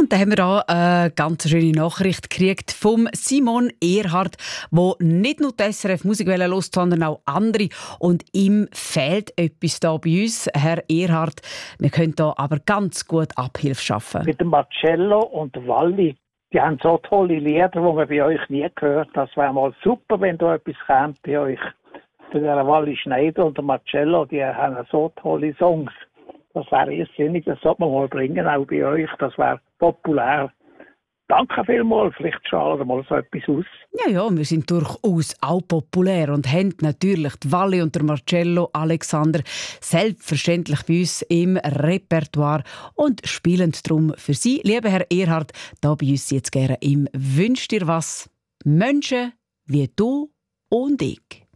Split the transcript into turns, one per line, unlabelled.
Und da haben wir da eine ganz schöne Nachricht gekriegt vom Simon Erhardt, der nicht nur die SRF Musikwelle hört, sondern auch andere. Und ihm fehlt etwas da bei uns. Herr Erhardt, wir können da aber ganz gut Abhilfe schaffen.
Mit dem Marcello und der Walli, die haben so tolle Lieder, die man bei euch nie gehört. Das wäre mal super, wenn da etwas käme bei euch. Der Walli Schneider und der Marcello, die haben so tolle Songs. Das wäre irrsinnig, das sollte man mal bringen, auch bei euch. Das wäre populär. Danke vielmals, vielleicht strahlen wir mal so etwas aus.
Ja, wir sind durchaus auch populär und haben natürlich die Walli und der Marcello Alexander selbstverständlich bei uns im Repertoire und spielen darum für Sie, lieber Herr Erhardt, da bei uns jetzt gerne im «Wünsch dir was» Menschen wie du und ich.